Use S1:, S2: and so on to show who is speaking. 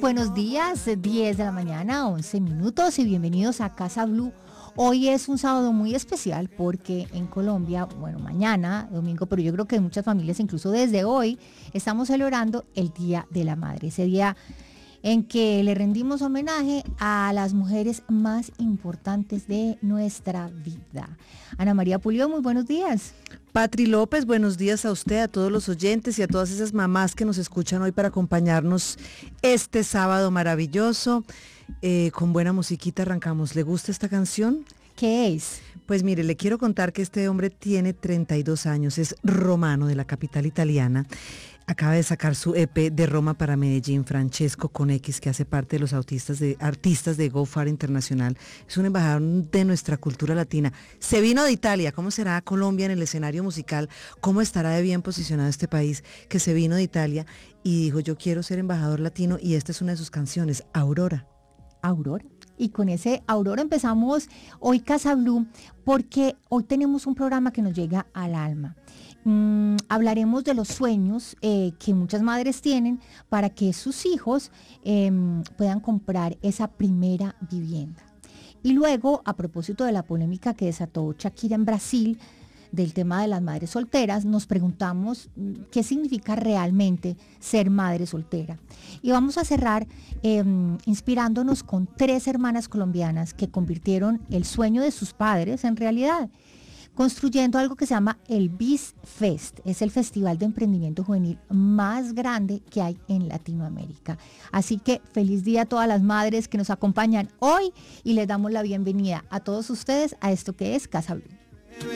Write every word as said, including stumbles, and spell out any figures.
S1: buenos días, diez de la mañana, once minutos y bienvenidos a Casa Blue. Hoy es un sábado muy especial porque en Colombia, bueno, mañana, domingo, pero yo creo que en muchas familias, incluso desde hoy, estamos celebrando el Día de la Madre, ese día en que le rendimos homenaje a las mujeres más importantes de nuestra vida. Ana María Pulido, muy buenos días.
S2: Patri López, buenos días a usted, a todos los oyentes y a todas esas mamás que nos escuchan hoy para acompañarnos este sábado maravilloso. Eh, con buena musiquita arrancamos. ¿Le gusta esta canción?
S1: ¿Qué es?
S2: Pues mire, le quiero contar que este hombre tiene treinta y dos años, es romano de la capital italiana. Acaba de sacar su E P de Roma para Medellín, Francesco con X, que hace parte de los autistas de, artistas de Go Far Internacional. Es un embajador de nuestra cultura latina. Se vino de Italia. ¿Cómo será Colombia en el escenario musical? ¿Cómo estará de bien posicionado este país que se vino de Italia y dijo, yo quiero ser embajador latino? Y esta es una de sus canciones, Aurora.
S1: Aurora. Y con ese Aurora empezamos hoy Casa Blue porque hoy tenemos un programa que nos llega al alma. Mm, hablaremos de los sueños eh, que muchas madres tienen para que sus hijos eh, puedan comprar esa primera vivienda. Y luego, a propósito de la polémica que desató Shakira en Brasil, del tema de las madres solteras, nos preguntamos qué significa realmente ser madre soltera. Y vamos a cerrar eh, inspirándonos con tres hermanas colombianas que convirtieron el sueño de sus padres en realidad, construyendo algo que se llama el Biz Fest. Es el festival de emprendimiento juvenil más grande que hay en Latinoamérica. Así que feliz día a todas las madres que nos acompañan hoy y les damos la bienvenida a todos ustedes a esto que es Casa Blue.